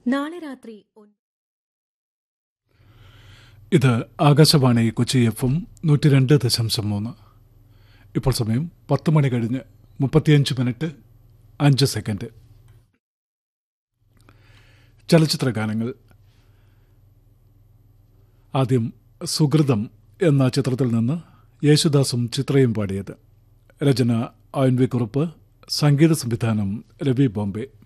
നാളെ രാത്രി ഇത് ആകാശവാണി കൊച്ചി FM 102.3. ഇപ്പോൾ സമയം 10 മണി കഴിഞ്ഞ് 35 മിനിറ്റ് 5 സെക്കൻഡ്. ചലച്ചിത്ര ഗാനങ്ങൾ. ആദ്യം സുഹൃതം എന്ന ചിത്രത്തിൽ നിന്ന് യേശുദാസും ചിത്രയും പാടിയത്. രചന ONV കുറുപ്പ്, സംഗീത സംവിധാനം രവി ബോംബെ.